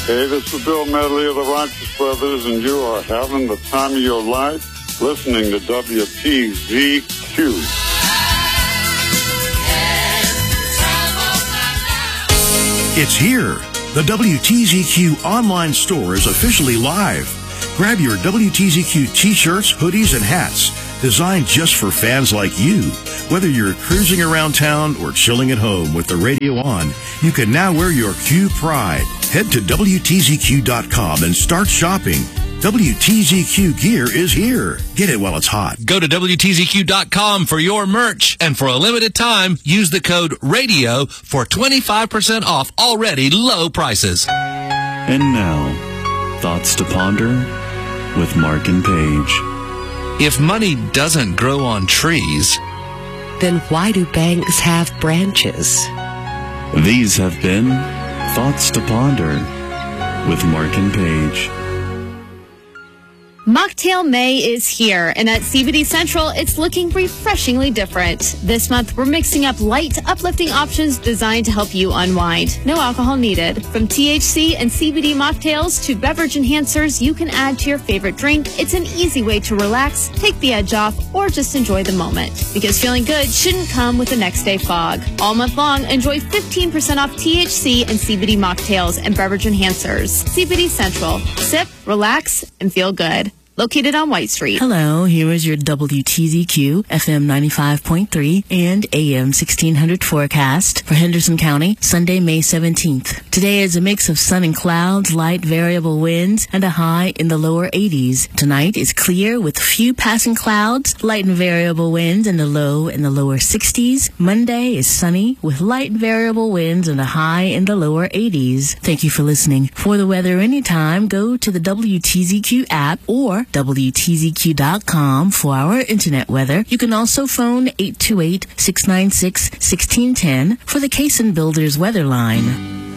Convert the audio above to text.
Hey, this is Bill Medley of the Righteous Brothers, and you are having the time of your life listening to WTZQ. It's here. The WTZQ online store is officially live. Grab your WTZQ t-shirts, hoodies, and hats designed just for fans like you. Whether you're cruising around town or chilling at home with the radio on, you can now wear your Q pride. Head to WTZQ.com and start shopping. WTZQ gear is here. Get it while it's hot. Go to WTZQ.com for your merch, and for a limited time, use the code RADIO for 25% off already low prices. And now, Thoughts to Ponder with Mark and Paige. If money doesn't grow on trees, then why do banks have branches? These have been Thoughts to Ponder with Mark and Paige. Mocktail May is here, and at CBD Central, it's looking refreshingly different. This month, we're mixing up light, uplifting options designed to help you unwind. No alcohol needed. From THC and CBD mocktails to beverage enhancers you can add to your favorite drink, it's an easy way to relax, take the edge off, or just enjoy the moment. Because feeling good shouldn't come with the next day fog. All month long, enjoy 15% off THC and CBD mocktails and beverage enhancers. CBD Central. Sip, relax, and feel good. Located on White Street. Hello, here is your WTZQ FM 95.3 and AM 1600 forecast for Henderson County, Sunday, May 17th. Today is a mix of sun and clouds, light variable winds, and a high in the lower 80s. Tonight is clear with few passing clouds, light and variable winds, and a low in the lower 60s. Monday is sunny with light variable winds and a high in the lower 80s. Thank you for listening. For the weather anytime, go to the WTZQ app or WTZQ.com for our internet weather. You can also phone 828-696-1610 for the Cason Builders weather line.